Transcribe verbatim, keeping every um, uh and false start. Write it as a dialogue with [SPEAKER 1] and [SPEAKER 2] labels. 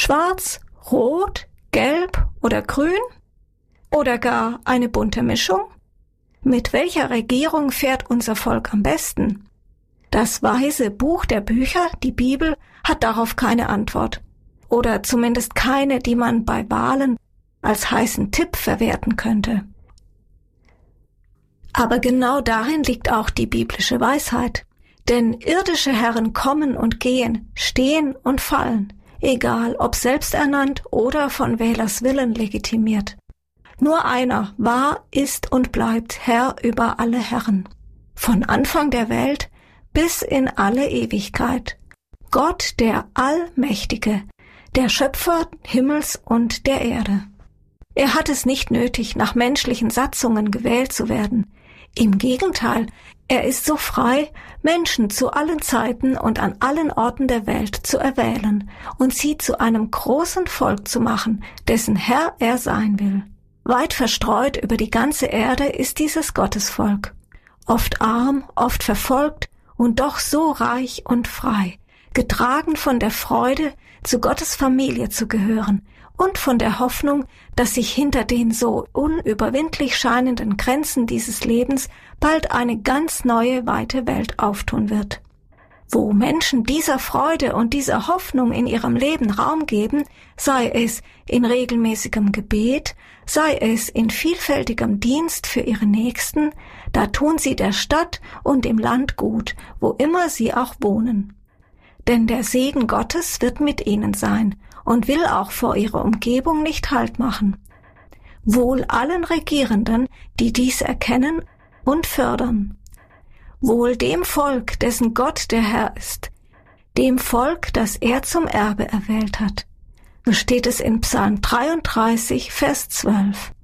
[SPEAKER 1] Schwarz, Rot, Gelb oder Grün? Oder gar eine bunte Mischung? Mit welcher Regierung fährt unser Volk am besten? Das weise Buch der Bücher, die Bibel, hat darauf keine Antwort. Oder zumindest keine, die man bei Wahlen als heißen Tipp verwerten könnte. Aber genau darin liegt auch die biblische Weisheit. Denn irdische Herren kommen und gehen, stehen und fallen, egal ob selbsternannt oder von Wählers Willen legitimiert. Nur einer war, ist und bleibt Herr über alle Herren. Von Anfang der Welt bis in alle Ewigkeit. Gott, der Allmächtige, der Schöpfer Himmels und der Erde. Er hat es nicht nötig, nach menschlichen Satzungen gewählt zu werden. Im Gegenteil, er ist so frei, Menschen zu allen Zeiten und an allen Orten der Welt zu erwählen und sie zu einem großen Volk zu machen, dessen Herr er sein will. Weit verstreut über die ganze Erde ist dieses Gottesvolk. Oft arm, oft verfolgt und doch so reich und frei, getragen von der Freude, zu Gottes Familie zu gehören und von der Hoffnung, dass sich hinter den so unüberwindlich scheinenden Grenzen dieses Lebens bald eine ganz neue, weite Welt auftun wird. Wo Menschen dieser Freude und dieser Hoffnung in ihrem Leben Raum geben, sei es in regelmäßigem Gebet, sei es in vielfältigem Dienst für ihre Nächsten, da tun sie der Stadt und dem Land gut, wo immer sie auch wohnen. Denn der Segen Gottes wird mit ihnen sein und will auch vor ihrer Umgebung nicht Halt machen. Wohl allen Regierenden, die dies erkennen und fördern. Wohl dem Volk, dessen Gott der Herr ist, dem Volk, das er zum Erbe erwählt hat. So steht es in Psalm dreiunddreißig, Vers zwölf.